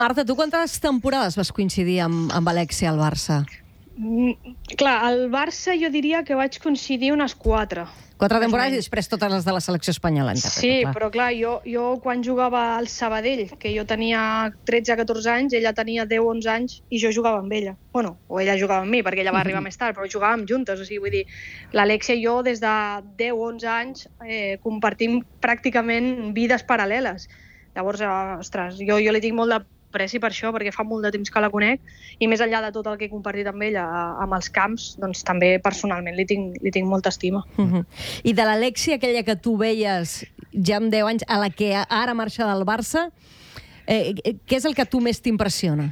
Marta, tu quantes temporades vas coincidir amb Alexia al Barça? Clar, al Barça jo diria que vaig coincidir unes 4. 4 temporades i després totes les de la selecció espanyola. Sí, però clar, jo quan jugava al Sabadell, que jo tenia 13-14 anys, ella tenia 10-11 anys i jo jugava amb ella. Bueno, o ella jugava amb mi, perquè ella va arribar més tard, però jugàvem juntes. O sigui, vull dir, l'Alexia i jo des de 10-11 anys compartim pràcticament vides paral·leles. Llavors, ostres, jo li tinc molt d'apreci per això, perquè fa molt de temps que la conec, i més enllà de tot el que he compartit amb ella amb els camps, doncs també personalment li tinc molta estima. I de l'Alexia, aquella que tu veies ja amb 10 anys, a la que ara marxa del Barça, què és el que a tu més t'impressiona?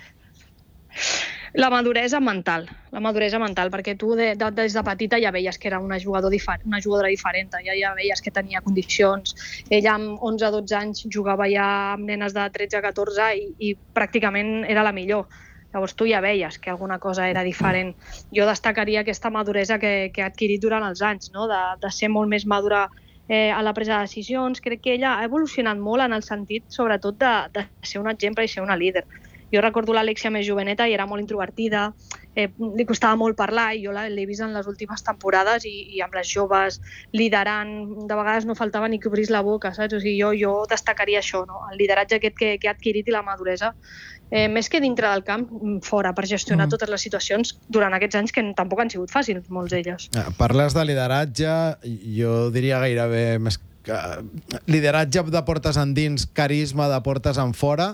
La maduresa mental, perquè tu des de petita ja veies que era una jugadora diferent, ja veies que tenia condicions. Ella amb 11-12 anys jugava ja amb nenes de 13-14 i pràcticament era la millor. Llavors tu ja veies que alguna cosa era diferent. Jo destacaria aquesta maduresa que ha adquirit durant els anys, no? de ser molt més madura a la presa de decisions. Crec que ella ha evolucionat molt en el sentit, sobretot, de ser un exemple i ser una líder. Jo recordo l'Alexia més joveneta i era molt introvertida, li costava molt parlar i jo l'he vist en les últimes temporades i amb les joves liderant, de vegades no faltava ni que obrís la boca, saps? O sigui, jo destacaria això, no? El lideratge aquest que ha adquirit i la maduresa, més que dintre del camp, fora, per gestionar totes les situacions durant aquests anys que tampoc han sigut fàcils, molts d'elles. Parles de lideratge, jo diria gairebé més que lideratge de portes endins, carisma de portes en fora.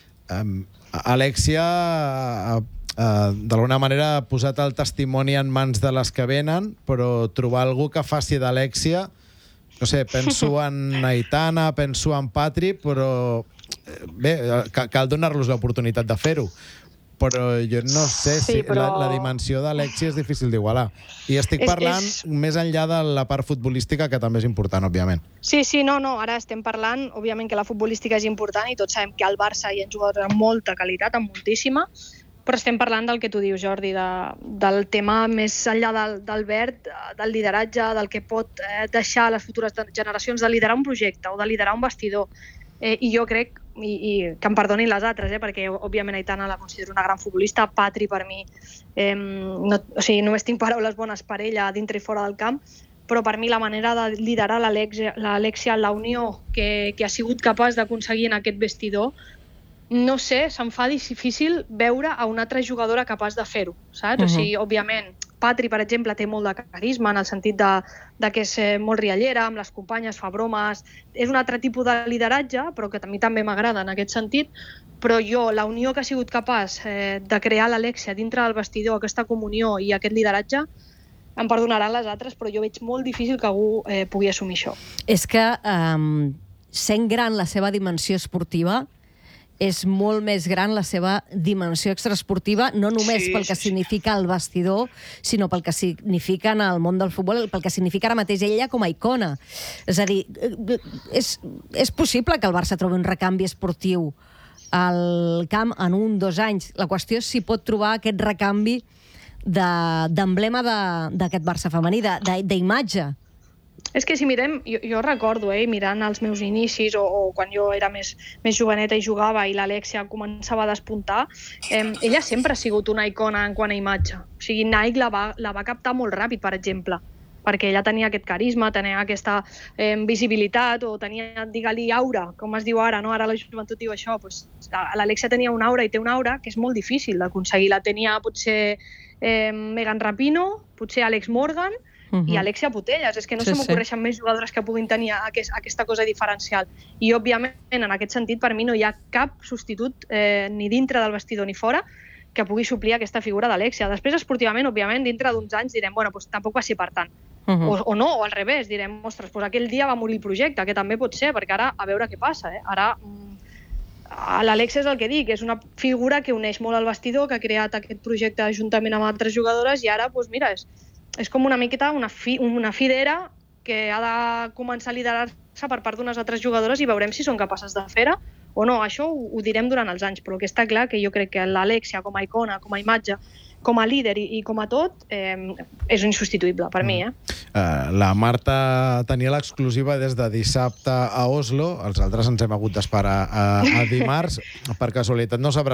Alexia d'alguna manera ha posat el testimoni en mans de les que venen, però trobar algú que faci d'Alexia, no sé, penso en Aitana, penso en Patri, però bé, cal donar-los l'oportunitat de fer-ho. Però jo no sé si la dimensió d'Alexia és difícil d'igualar. I estic parlant més enllà de la part futbolística, que també és important, òbviament. Sí, no, ara estem parlant, òbviament que la futbolística és important i tots sabem que al Barça hi ha jugadors amb molta qualitat, amb moltíssima, però estem parlant del que tu dius, Jordi, del tema més enllà del verd, del lideratge, del que pot deixar a les futures generacions, de liderar un projecte o de liderar un vestidor. I jo crec, i que em perdonin les altres, perquè òbviament Aitana la considero una gran futbolista, Patri per mi, només tinc paraules bones per ella dintre i fora del camp, però per mi la manera de liderar l'Alexia, la unió que ha sigut capaç d'aconseguir en aquest vestidor, no sé, se'm fa difícil veure a una altra jugadora capaç de fer-ho, saps? O sigui, òbviament, Patri, per exemple, té molt de carisma en el sentit de que és molt riallera, amb les companyes, fa bromes. És un altre tipus de lideratge, però que a mi també m'agrada en aquest sentit. Però jo, la unió que ha sigut capaç de crear l'Alexia dintre del vestidor, aquesta comunió i aquest lideratge, em perdonaran les altres, però jo veig molt difícil que algú pugui assumir això. És que, sent gran la seva dimensió esportiva, és molt més gran la seva dimensió extraesportiva, no només pel que significa el vestidor, sinó pel que significa en el món del futbol, pel que significa ara mateix ella com a icona. És a dir, és possible que el Barça trobi un recanvi esportiu al camp en 1 o 2 anys. La qüestió és si pot trobar aquest recanvi d'emblema d'aquest Barça femení, d'imatge. És que si mirem, jo recordo, mirant els meus inicis o quan jo era més joveneta i jugava i l'Alexia començava a despuntar, ella sempre ha sigut una icona en quant a imatge. O sigui, Nike la va captar molt ràpid, per exemple, perquè ella tenia aquest carisma, tenia aquesta visibilitat o tenia, digue-li, aura, com es diu ara, no? Ara la joventut diu això. L'Alexia tenia una aura i té una aura que és molt difícil d'aconseguir. La tenia potser Megan Rapinoe, potser Alex Morgan, i Alexia Putellas. És que no se m'ocorreixen més jugadores que puguin tenir aquesta cosa diferencial. I, òbviament, en aquest sentit, per mi no hi ha cap substitut ni dintre del vestidor ni fora que pugui suplir aquesta figura d'Alexia. Després, esportivament, òbviament, dintre d'uns anys direm, bueno, doncs tampoc va ser per tant. O no, o al revés, direm, ostres, doncs aquell dia va morir el projecte, que també pot ser, perquè ara, a veure què passa. Ara, l'Alexia és el que dic, és una figura que uneix molt al vestidor, que ha creat aquest projecte juntament amb altres jugadores i ara, doncs mira, és com una miqueta una fidera que ha de començar a liderar-se per part d'unes altres jugadores i veurem si són capaces de fer-ho o no. Això ho direm durant els anys, però que està clar que jo crec que l'Alexia com a icona, com a imatge, com a líder i com a tot, és insubstituïble per mi. La Marta tenia l'exclusiva des de dissabte a Oslo, els altres ens hem hagut d'esperar a dimarts. Per casualitat no sabrà